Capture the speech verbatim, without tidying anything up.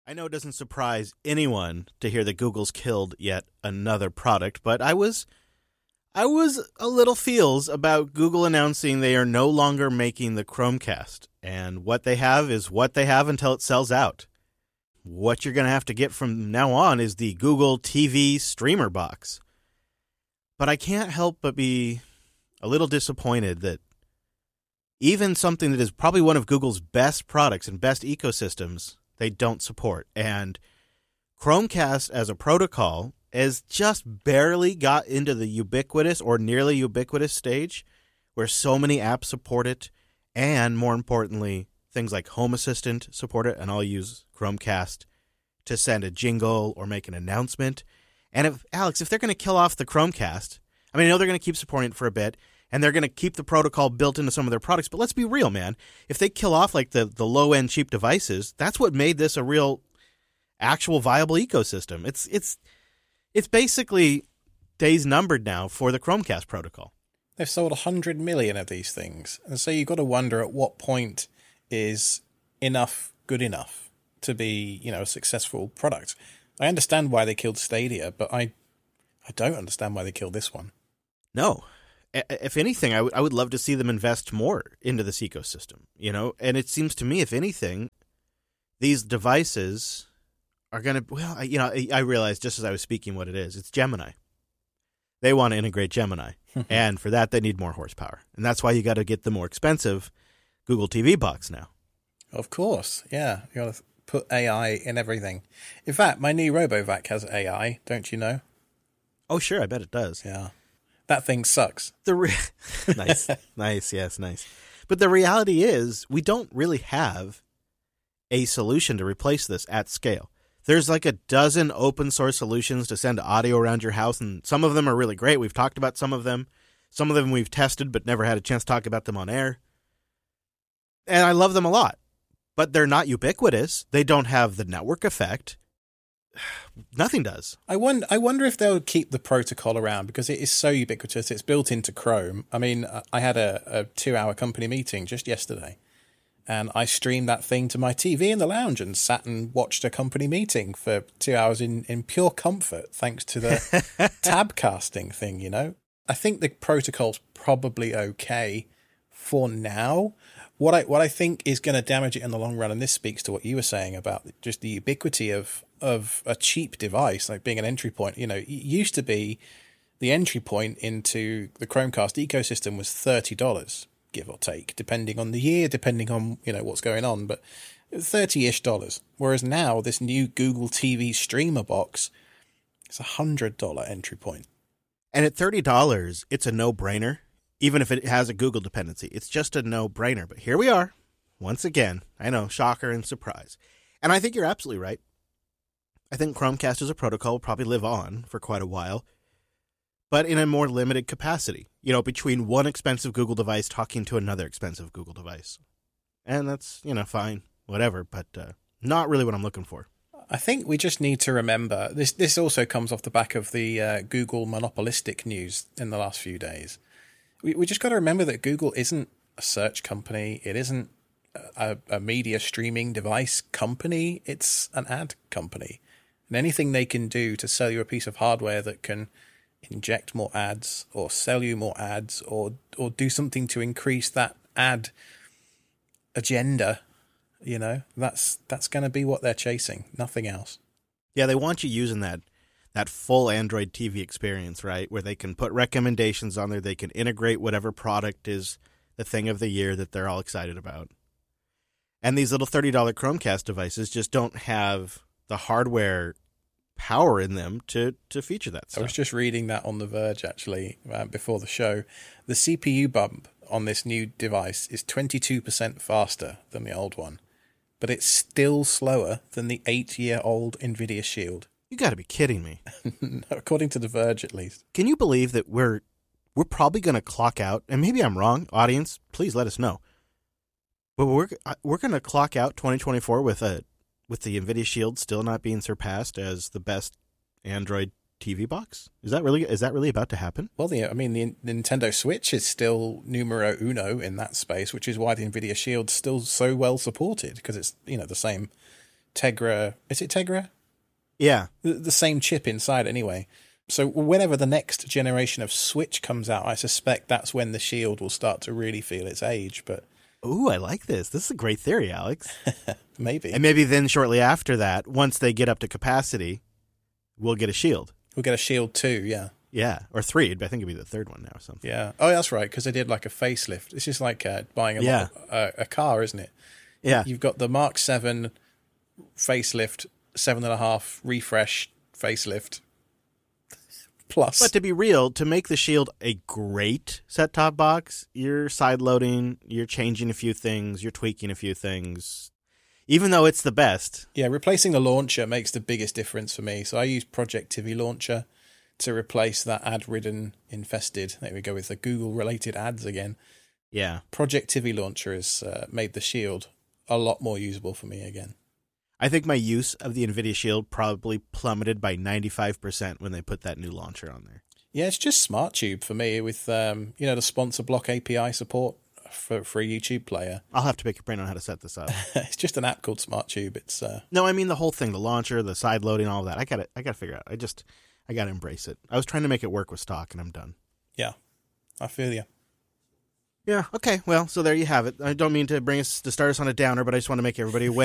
I know it doesn't surprise anyone to hear that Google's killed yet another product, but I was I was a little feels about Google announcing they are no longer making the Chromecast, and what they have is what they have until it sells out. What you're going to have to get from now on is the Google T V streamer box. But I can't help but be a little disappointed that even something that is probably one of Google's best products and best ecosystems, they don't support. And Chromecast as a protocol has just barely got into the ubiquitous or nearly ubiquitous stage where so many apps support it. And more importantly, things like Home Assistant support it. And I'll use Chromecast to send a jingle or make an announcement. And if Alex, if they're going to kill off the Chromecast, I mean, I know they're going to keep supporting it for a bit, and they're going to keep the protocol built into some of their products. But let's be real, man. If they kill off like the, the low-end cheap devices, that's what made this a real, actual viable ecosystem. It's it's it's basically days numbered now for the Chromecast protocol. They've sold one hundred million of these things. And so you've got to wonder at what point is enough good enough to be, you know, a successful product. I understand why they killed Stadia, but I I don't understand why they killed this one. No. If anything, I, w- I would love to see them invest more into this ecosystem, you know? And it seems to me, if anything, these devices are going to, well, I, you know, I, I realized just as I was speaking what it is. It's Gemini. They want to integrate Gemini. And for that, they need more horsepower. And that's why you got to get the more expensive Google T V box now. Of course, yeah. You got to put A I in everything. In fact, my new RoboVac has A I, don't you know? Oh, sure, I bet it does. Yeah. That thing sucks. The re- Nice, nice, yes, nice. But the reality is we don't really have a solution to replace this at scale. There's like a dozen open source solutions to send audio around your house, and some of them are really great. We've talked about some of them. Some of them we've tested but never had a chance to talk about them on air. And I love them a lot. But they're not ubiquitous. They don't have the network effect. Nothing does. I wonder, I wonder if they'll keep the protocol around because it is so ubiquitous. It's built into Chrome. I mean, I had a, a two-hour company meeting just yesterday, and I streamed that thing to my T V in the lounge and sat and watched a company meeting for two hours in, in pure comfort, thanks to the tab casting thing, you know? I think the protocol's probably okay for now. What I what I think is going to damage it in the long run, and this speaks to what you were saying about just the ubiquity of of a cheap device, like being an entry point. You know, it used to be the entry point into the Chromecast ecosystem was thirty dollars, give or take, depending on the year, depending on, you know, what's going on, but thirty-ish dollars. Whereas now, this new Google T V streamer box is a one hundred dollars entry point. And at thirty dollars, it's a no-brainer. Even if it has a Google dependency, it's just a no-brainer. But here we are, once again. I know, shocker and surprise. And I think you're absolutely right. I think Chromecast as a protocol will probably live on for quite a while, but in a more limited capacity. You know, between one expensive Google device talking to another expensive Google device. And that's, you know, fine, whatever, but uh, not really what I'm looking for. I think we just need to remember, this, this also comes off the back of the uh, Google monopolistic news in the last few days. We we just got to remember that Google isn't a search company. It isn't a, a media streaming device company. It's an ad company. And anything they can do to sell you a piece of hardware that can inject more ads or sell you more ads or or do something to increase that ad agenda, you know, that's that's going to be what they're chasing. Nothing else. Yeah, they want you using that that full Android T V experience, right? Where they can put recommendations on there. They can integrate whatever product is the thing of the year that they're all excited about. And these little thirty dollars Chromecast devices just don't have the hardware power in them to, to feature that stuff. I was just reading that on The Verge, actually, uh, before the show. The C P U bump on this new device is twenty-two percent faster than the old one, but it's still slower than the eight-year-old NVIDIA Shield. You got to be kidding me. According to The Verge, at least. Can you believe that we're we're probably going to clock out, and maybe I'm wrong, audience, please let us know. But we're we're going to clock out twenty twenty-four with a with the NVIDIA Shield still not being surpassed as the best Android T V box? Is that really is that really about to happen? Well, the, I mean, the Nintendo Switch is still numero uno in that space, which is why the NVIDIA Shield's still so well supported, because it's, you know, the same Tegra. Is it Tegra? Yeah. The, the same chip inside, anyway. So whenever the next generation of Switch comes out, I suspect that's when the Shield will start to really feel its age. But Ooh, I like this. This is a great theory, Alex. maybe. And maybe then shortly after that, once they get up to capacity, we'll get a Shield. We'll get a Shield two, yeah. Yeah, or three. I think it'd be the third one now or something. Yeah. Oh, that's right, because they did like a facelift. It's just like uh, buying a, Yeah. uh, a car, isn't it? Yeah. You've got the Mark seven facelift, seven and a half refresh facelift. Plus. But to be real, to make the Shield a great set-top box, you're side-loading, you're changing a few things, you're tweaking a few things. Even though it's the best. Yeah, replacing the launcher makes the biggest difference for me. So I use Project Tivi Launcher to replace that ad-ridden infested. There we go with the Google-related ads again. Yeah. Project Tivi Launcher has uh, made the Shield a lot more usable for me again. I think my use of the NVIDIA Shield probably plummeted by ninety-five percent when they put that new launcher on there. Yeah, it's just SmartTube for me with, um, you know, the sponsor block A P I support for, for a YouTube player. I'll have to pick your brain on how to set this up. It's just an app called SmartTube. It's uh... No, I mean the whole thing, the launcher, the side loading, all of that. I got I got to figure out. I just, I got to embrace it. I was trying to make it work with stock, and I'm done. Yeah, I feel you. Yeah, okay, well, so there you have it. I don't mean to bring us to start us on a downer, but I just want to make everybody aware.